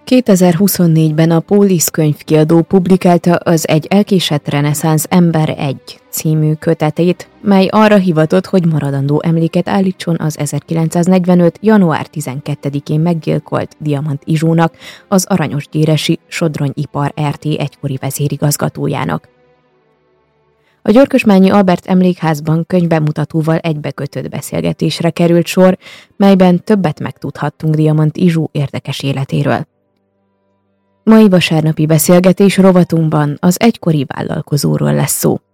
2024-ben a Pólisz könyvkiadó publikálta az Egy elkésett reneszánsz ember 1 című kötetét, mely arra hivatott, hogy maradandó emléket állítson az 1945. január 12-én meggyilkolt Diamant Izsónak, az aranyosgyéresi Sodrony Ipar Rt. Egykori vezérigazgatójának. A Györkösmányi Albert Emlékházban könyvbemutatóval egybekötött beszélgetésre került sor, melyben többet megtudhattunk Diamant Izsó érdekes életéről. Mai vasárnapi beszélgetés rovatunkban az egykori vállalkozóról lesz szó.